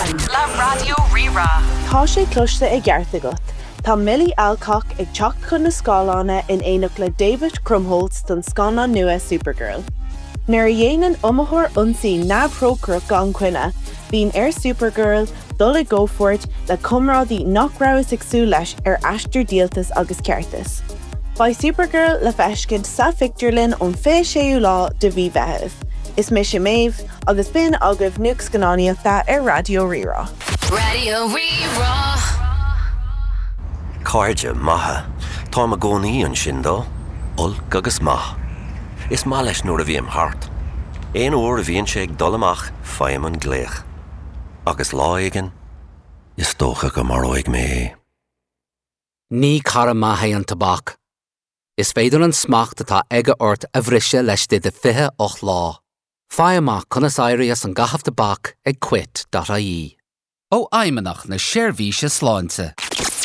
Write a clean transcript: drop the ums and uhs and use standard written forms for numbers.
Le Radio Rira. Tá sé cloiste I gceart agat. Tá Millie Alcock ag teacht chun na scáileána in éineach le David Krumholtz don scána nua Supergirl. Nuair a dhéanann iomathóir ionsaí náprócra gan cuine, bhíonn Supergirl dul I Gofort le cumrádaí nach raibh agsú leis aistear díaltas agus ceartas. Ba Supergirl le feiscint sa fictarlinn ón 26 lá de bhí bheitheh. Is mis sé méh agus bin agah nuac scanáíochta Radio Rira. Radio Rira. Cairde maithe, tá a gcónaí an sin dó, ulc agus maith. Is má leis nuair a bhí am thart. Éon uair a bhíonn sé ag dul amach feim an gléach. Agus lá aigean, is dócha go mar óig mé. Ní cara maithe an tabhac. Is féidir an smacht atá aige ort a bhriise leis de 28 lá. Fá amach conas éirí as an gahaf tabhac ag quit.ie. Ó aimimeach na séirbhíse sláinte.